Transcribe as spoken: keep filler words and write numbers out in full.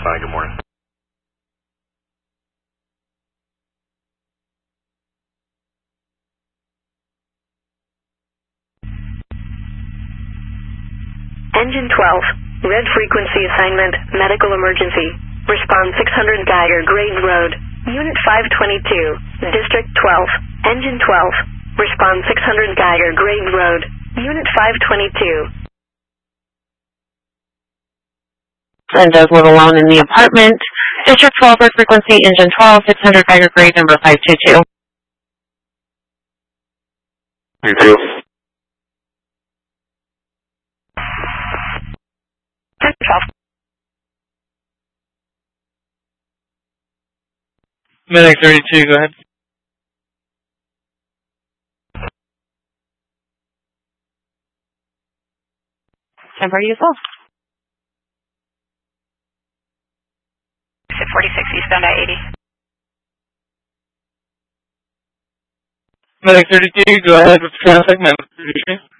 five, good morning. Engine twelve, red frequency assignment, medical emergency. Response six hundred Geiger Grade Road, Unit five twenty-two, District twelve, Engine twelve. Response six hundred Geiger Grade Road, Unit five twenty-two. And does live alone in the apartment. District twelve, red frequency, Engine twelve, six hundred Geiger Grade, number five two two. You too. twelve. Medic thirty-two, go ahead. Stand by useful. forty-six eastbound I eighty. Medic thirty-two, go ahead with traffic, medic thirty-two.